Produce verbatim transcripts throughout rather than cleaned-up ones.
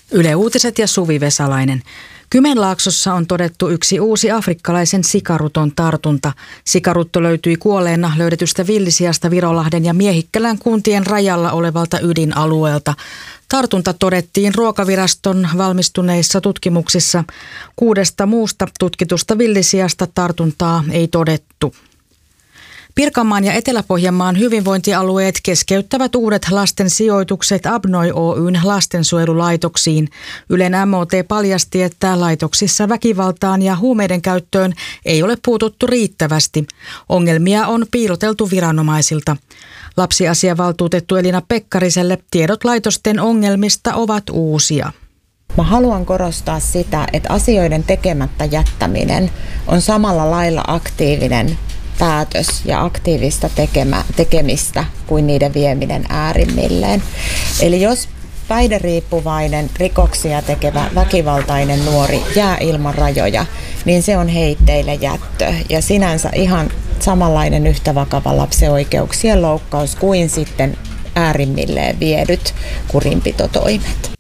Yle Uutiset ja Suvi Vesalainen. Kymenlaaksossa on todettu yksi uusi afrikkalaisen sikaruton tartunta. Sikarutto löytyi kuolleena löydetystä villisiasta Virolahden ja Miehikkälän kuntien rajalla olevalta ydinalueelta. Tartunta todettiin Ruokaviraston valmistuneissa tutkimuksissa. Kuudesta muusta tutkitusta villisiasta tartuntaa ei todettu. Pirkanmaan ja Etelä-Pohjanmaan hyvinvointialueet keskeyttävät uudet lasten sijoitukset Abnoi Oyn lastensuojelulaitoksiin. Ylen M O T paljasti, että laitoksissa väkivaltaan ja huumeiden käyttöön ei ole puututtu riittävästi. Ongelmia on piiloteltu viranomaisilta. Lapsiasiavaltuutettu Elina Pekkariselle tiedot laitosten ongelmista ovat uusia. Mä haluan korostaa sitä, että asioiden tekemättä jättäminen on samalla lailla aktiivinen päätös ja aktiivista tekemä, tekemistä kuin niiden vieminen äärimmilleen. Eli jos päihderiippuvainen, rikoksia tekevä, väkivaltainen nuori jää ilman rajoja, niin se on heitteille jättö ja sinänsä ihan samanlainen yhtä vakava lapsen oikeuksien loukkaus kuin sitten äärimmilleen viedyt kurinpitotoimet.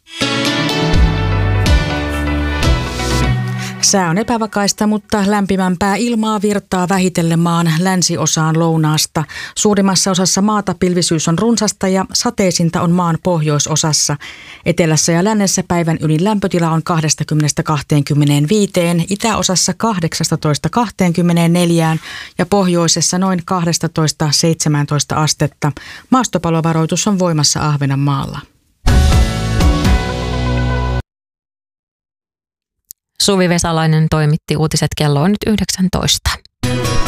Sää on epävakaista, mutta lämpimämpää ilmaa virtaa vähitellen maan länsiosaan lounaasta. Suurimmassa osassa maata pilvisyys on runsasta ja sateisinta on maan pohjoisosassa. Etelässä ja lännessä päivän ylin lämpötila on kaksikymmentä kaksikymmentäviisi, itäosassa kahdeksatoista kaksikymmentäneljä ja pohjoisessa noin kaksitoista seitsemäntoista astetta. Maastopalovaroitus on voimassa Ahvenanmaalla. Suvi Vesalainen toimitti uutiset, kello on nyt yhdeksäntoista.